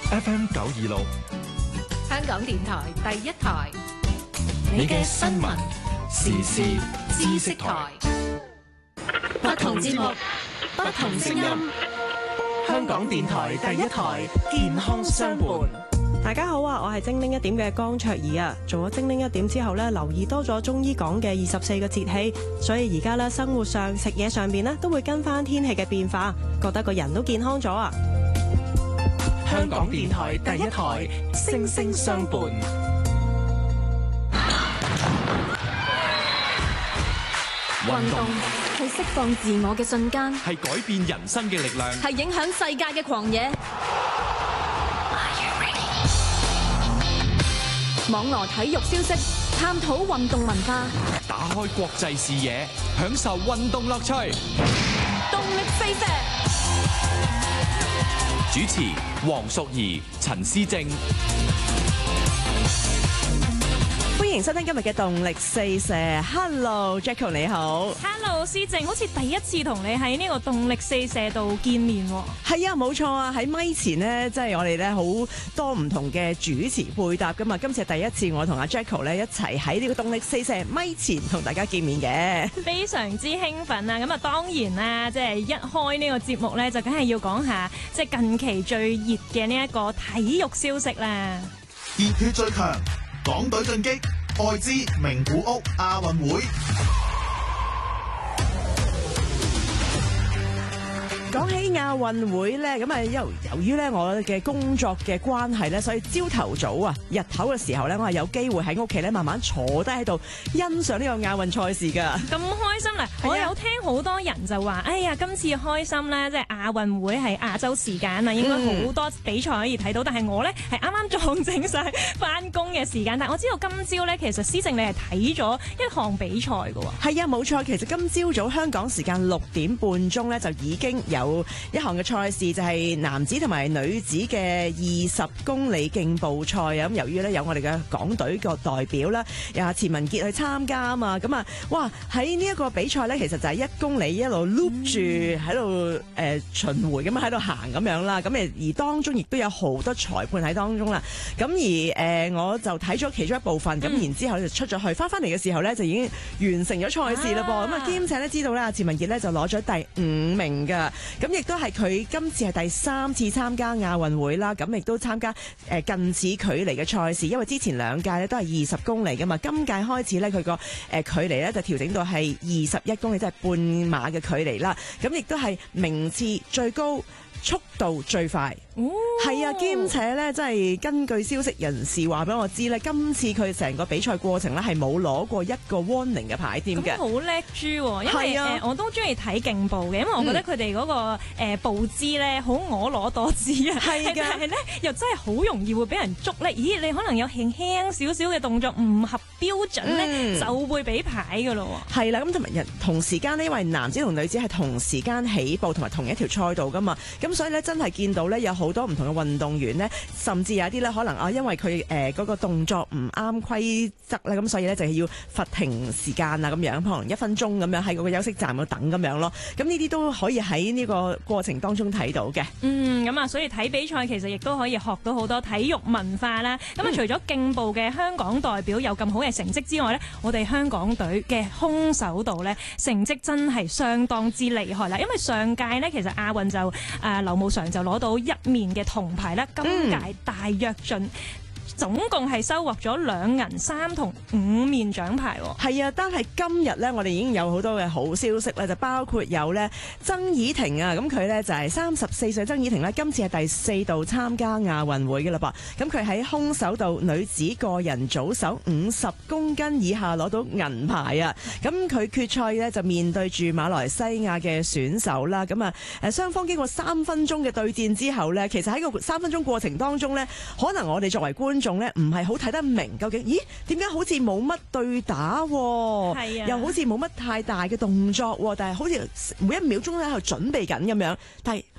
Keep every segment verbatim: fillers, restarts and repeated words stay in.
F M 九二六， 香港電台第一台， 你嘅新聞時事知識台， 不同節目，不同聲音， 香港電台第一台，健康相伴。 大家好啊，我係精靈一點嘅江卓儀啊。做咗精靈一點之後呢，留意多咗中醫講嘅二十四個節氣，所以而家呢，生活上食嘢上邊呢，都會跟翻天氣嘅變化，覺得個人都健康咗啊。 香港電台第一台，聲聲相伴。 運動係釋放自我嘅瞬間， 係改變人生嘅力量， 係影響世界嘅狂野。網羅體育消息，探討運動文化， 打開國際視野，享受運動樂趣。 動力四射。 主持黃淑儀、陳思正。 歡迎收聽今日嘅動力四射。Hello，Jacko 你好。 Hello， 思正，好似第一次同你喺呢個動力四射度見面喎。 係啊，冇錯啊，喺咪前呢，即係我哋咧好多唔同嘅主持配搭噶嘛。今次係第一次我同阿 Jacko 咧一齊喺呢個動力四射咪前同大家見面嘅， 非常之興奮啊！咁啊，當然啦，即係一開呢個節目咧，就梗係要講下即係近期最熱嘅呢一個體育消息啦。 熱血最強，港隊進擊愛知名古屋亞運會。 講起亞運會咧，咁啊由由於咧我嘅工作嘅關係咧，所以朝頭早啊日頭嘅時候咧，我係有機會喺屋企咧慢慢坐低喺度欣賞呢個亞運賽事噶。 咁開心啦！我有聽好多人就話：哎呀，今次開心咧，即係亞運會係亞洲時間啊，應該好多比賽可以睇到。嗯、但係我咧係啱啱撞正晒翻工嘅時間。但係我知道今朝咧，其實思正你係睇咗一項比賽㗎喎。 係啊，冇錯。其實今朝早香港時間六點半鐘咧，就已經有一項嘅賽事，就係男子同埋女子嘅二十公里競步賽啊！咁由於咧有我哋嘅港隊個代表啦，有阿錢文傑去參加啊嘛，咁啊，哇！喺呢一個比賽咧，其實就係一公里一路 loop 住喺度誒巡迴咁樣喺度行咁樣啦。咁誒而當中亦都有好多裁判喺當中啦。咁而誒、呃、我就睇咗其中一部分，咁、嗯、然之後就出咗去，翻翻嚟嘅時候咧就已經完成咗賽事啦噃。咁啊兼且咧知道咧阿錢文傑咧就攞咗第五名㗎。咁亦都係佢今次係第三次參加亞運會啦，咁亦都參加誒近似距離嘅賽事，因為之前兩屆咧都係二十公里噶嘛，今屆開始咧佢個誒距離咧就調整到係二十一公里，即係半馬嘅距離啦，咁亦都係名次最高，速度最快。係、哦、啊，兼且咧，即係根據消息人士話俾我知咧，今次佢成個比賽過程咧係冇攞過一個 warning 嘅牌添嘅。 好叻豬喎！因為誒、啊呃、我都中意睇競步嘅，因為我覺得佢哋嗰個誒、呃、步姿咧好婀娜多姿啊。係㗎，但係咧又真係好容易會俾人捉咧。咦，你可能有輕輕少少嘅動作唔合標準咧，嗯、就會俾牌㗎咯。係啦，咁同埋人同時間呢，因為男子同女子係同時間起步同埋同一條賽道㗎嘛，咁所以咧真係見到咧有好多唔同嘅運動員呢，甚至有啲咧可能啊，因為佢誒嗰個動作唔啱規則咧，咁所以咧就係要罰停時間啊，咁樣可能一分鐘咁樣喺嗰個休息站度等咁樣咯。咁呢啲都可以喺呢個過程當中睇到嘅。嗯，咁啊，所以睇比賽其實亦都可以學到好多體育文化啦。咁啊、嗯，除咗競步嘅香港代表有咁好嘅成績之外呢，我哋香港隊嘅空手道呢，成績真係相當之厲害啦。因為上屆呢，其實亞運就誒劉慕裳就攞到一面嘅銅牌啦，今屆大躍進。總共係收穫咗兩銀三銅五面獎牌喎。係啊，單係今日咧，我哋已經有好多嘅好消息咧，就包括有咧曾以婷啊，咁佢咧就係三十四歲，曾以婷咧今次係第四度參加亞運會嘅啦噃。咁佢喺空手道女子個人組手五十公斤以下攞到銀牌啊。咁佢決賽咧就面對住馬來西亞嘅選手啦。咁啊誒雙方經過三分鐘嘅對戰之後咧，其實喺個三分鐘過程當中咧，可能我哋作為觀眾咧唔係好睇得明究竟，咦點解好似冇乜對打，係啊，又好似冇乜太大嘅動作，但係好似每一秒鐘喺度準備緊咁樣，但係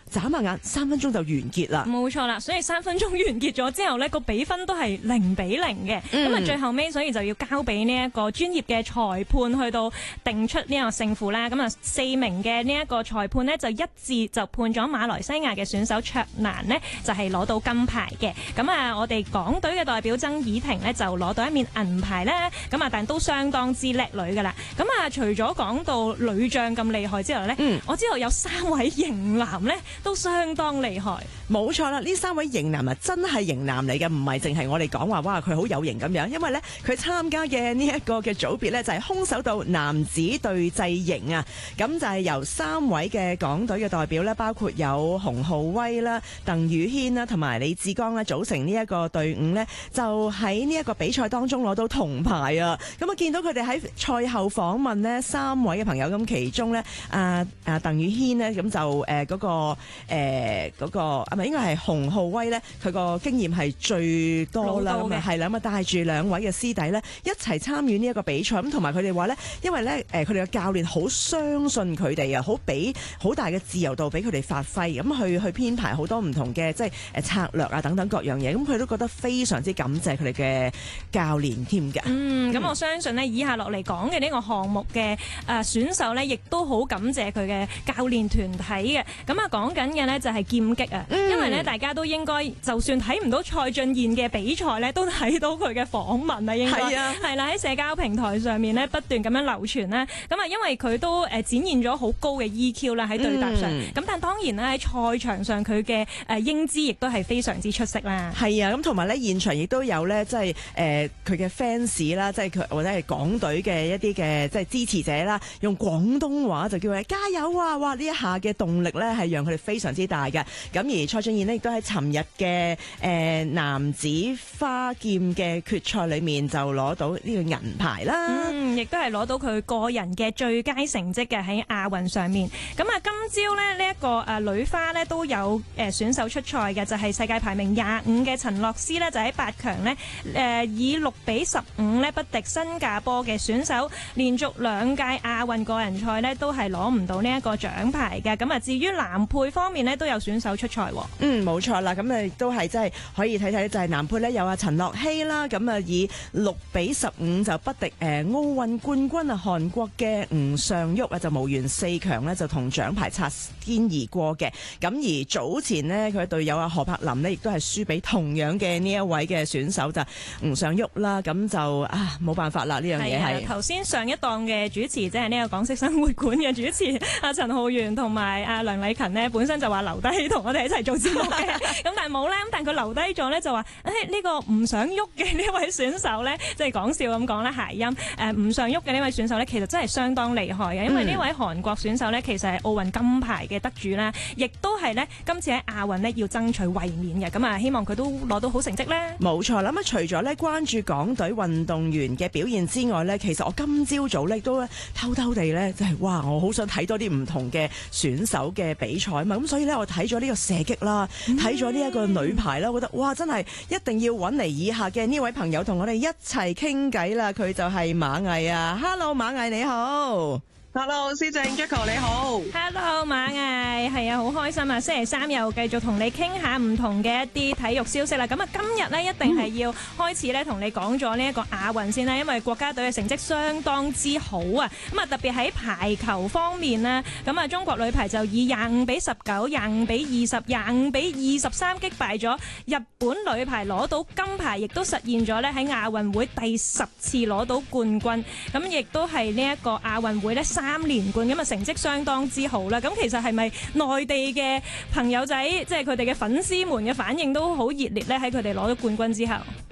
眨下眼三分鐘就完結啦。 冇錯啦，所以三分鐘完結咗之後呢，個比分都係零比零嘅。咁啊、嗯，最後尾所以就要交俾呢一個專業嘅裁判去到定出呢個勝負啦。咁啊，四名嘅呢一個裁判呢，就一致就判咗馬來西亞嘅選手卓蘭呢，就係攞到金牌嘅。咁啊，我哋港隊嘅代表曾以婷呢，就攞到一面銀牌啦。咁啊，但都相當之叻女噶啦。咁啊，除咗講到女將咁厲害之後呢，嗯、我知道有三位型男呢，都相當厲害。 冇錯啦，呢三位型男啊，真係型男嚟嘅，唔係淨係我哋講話哇佢好有型咁樣。因為呢，佢參加嘅呢一個嘅組別呢，就係空手道男子對制型啊。咁就係由三位嘅港隊嘅代表呢，包括有洪浩威啦、鄧宇軒啦同埋李志剛啦，組成呢一個隊伍呢，就喺呢一個比賽當中攞到銅牌啊。咁啊，見到佢哋喺賽後訪問呢三位嘅朋友，咁其中呢，啊啊鄧宇軒呢，咁就誒嗰、呃嗰個誒嗰、呃嗰個啊咪應該係洪浩威呢，佢個經驗係最多啦，咁啊係啦，咁啊帶住兩位嘅師弟呢，一齊參與呢一個比賽，咁同埋佢哋話呢，因為呢，誒佢哋嘅教練好相信佢哋啊，好俾好大嘅自由度俾佢哋發揮，咁去去編排好多唔同嘅即係誒策略啊等等各樣嘢，咁佢都覺得非常之感謝佢哋嘅教練添㗎。 嗯，咁我相信呢，以下落嚟講嘅呢個項目嘅誒選手呢，亦都好感謝佢嘅教練團體嘅。咁啊講緊嘅呢，就係劍擊啊，嗯、因為呢，大家都應該就算睇唔到蔡俊彥嘅比賽呢，都睇到佢嘅訪問啊，應該係啊，係啦，喺社交平台上面呢，不斷咁樣流傳啦。咁啊，因為佢都誒展現咗好高嘅 E Q 啦喺對答上，咁、嗯、但當然啦喺賽場上佢嘅誒英姿亦都係非常之出色啦。係啊，咁同埋呢，現場亦都有呢，即係誒佢嘅 fans 啦，即係佢或者係港隊嘅一啲嘅即係支持者啦，用廣東話就叫佢加油啊！哇，呢一下嘅動力呢，係讓佢哋非常之大嘅。咁而蔡俊彥呢，亦都喺尋日嘅誒男子花劍嘅決賽裏面就攞到呢個銀牌啦。嗯，亦都係攞到佢個人嘅最佳成績嘅喺亞運上面。咁啊，今朝呢，呢、這、一個誒女花呢，都有誒選手出賽嘅，就係、是、世界排名廿五嘅陳樂思呢，就喺八強呢，誒以六比十五呢不敵新加坡嘅選手，連續兩屆亞運個人賽呢，都係攞唔到呢一個獎牌嘅。咁啊，至於男配方面呢，都有選手出賽。嗯，冇錯啦。咁啊，亦都係即係可以睇睇，就係男配呢，有阿陳樂希啦。咁啊，以六比十五就不敵誒奧運冠軍啊韓國嘅吳尚旭啊，就無緣四強呢，就同獎牌擦肩而過嘅。咁而早前呢，佢嘅隊友阿何柏林呢，亦都係輸俾同樣嘅呢一位嘅選手就吳尚旭啦。咁就啊冇辦法啦，呢樣嘢係頭先上一檔嘅主持，即係呢個港式生活館嘅主持阿陳浩源同埋阿梁禮勤呢，本身就話留低同我哋一齊做節目嘅，咁但係冇咧，咁但係佢留低咗呢，就話誒呢個唔想喐嘅呢位選手呢，即係講笑咁講啦，諧音誒唔想喐嘅呢位選手呢，其實真係相當厲害嘅，因為呢位韓國選手呢，其實係奧運金牌嘅得主啦，亦都係呢今次喺亞運呢要爭取衛冕嘅，咁啊希望佢都攞到好成績呢。冇錯啦，咁啊除咗呢關注港隊運動員嘅表現之外呢，其實我今朝早呢都偷偷地呢，就係哇，我好想睇多啲唔同嘅選手嘅比賽啊嘛，咁所以呢，我睇咗呢個射擊啦，睇咗呢一個女排啦，我覺得哇，真係一定要揾嚟以下嘅呢位朋友同我哋一齊傾偈啦，佢就係馬毅啊 ，Hello 馬毅你好。 Hello， 施正 Jacko 你好。 Hello， 馬毅，係啊，好開心啊！星期三又繼續同你傾下唔同嘅一啲體育消息啦。咁啊，今日呢，一定係要開始咧同你講咗呢一個亞運先啦，因為國家隊嘅成績相當之好啊。咁啊，特別喺排球方面呢，咁啊，中國女排就以廿五比十九、廿五比二十、廿五比二十三擊敗咗日本女排，攞到金牌，亦都實現咗咧喺亞運會第十次攞到冠軍。咁亦都係呢一個亞運會咧三連冠，咁啊成績相當之好啦。咁其實係咪內地嘅朋友仔，即係佢哋嘅粉絲們嘅反應都好熱烈咧？喺佢哋攞咗冠軍之後。